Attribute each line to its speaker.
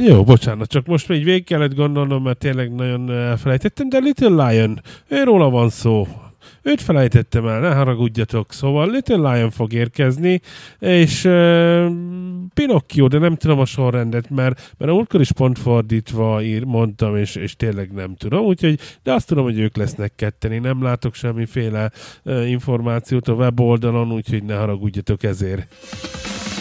Speaker 1: Jó, bocsánat, csak most még végig kellett gondolnom, mert tényleg nagyon elfelejtettem, de Little Lion, őróla van szó. Őt felejtettem el, ne haragudjatok. Szóval Little Lion fog érkezni, és Pinocchio, de nem tudom a sorrendet, mert a múltkor is pont fordítva mondtam, és tényleg nem tudom. Úgyhogy, de azt tudom, hogy ők lesznek ketten. Én nem látok semmiféle információt a weboldalon, úgyhogy ne haragudjatok ezért.